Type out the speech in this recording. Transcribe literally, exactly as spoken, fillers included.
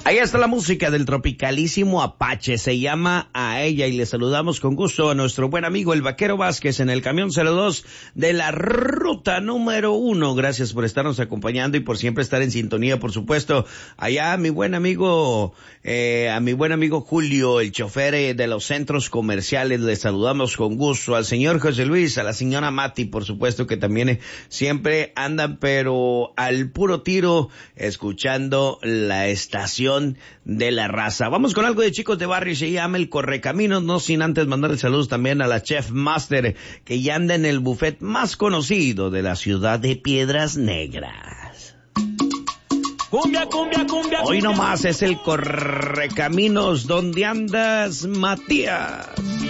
Ahí está la música del tropicalísimo Apache, se llama A Ella, y le saludamos con gusto a nuestro buen amigo el Vaquero Vázquez en el camión cero dos de la ruta número uno. Gracias por estarnos acompañando y por siempre estar en sintonía, por supuesto. Allá a mi buen amigo, eh, a mi buen amigo Julio, el chofer eh, de los centros comerciales, le saludamos con gusto. Al señor José Luis, a la señora Mati, por supuesto, que también eh, siempre andan, pero al puro tiro, escuchando la estación de la raza. Vamos con algo de Chicos de Barrio, se llama El Correcaminos, no sin antes mandarle saludos también a la Chef Master, que ya anda en el buffet más conocido de la ciudad de Piedras Negras. Cumbia, cumbia, cumbia. Hoy nomás es el Correcaminos. ¿Dónde andas, Matías?